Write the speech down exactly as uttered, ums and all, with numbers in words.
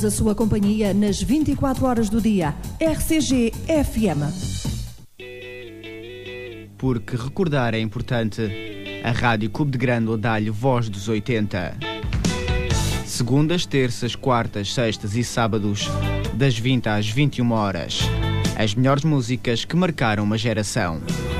A sua companhia nas vinte e quatro horas do dia. R C G F M. Porque recordar é importante. A Rádio Clube de Grândola dá-lhe voz dos oitenta. Segundas, terças, quartas, sextas e sábados, das vinte às vinte e uma horas. As melhores músicas que marcaram uma geração.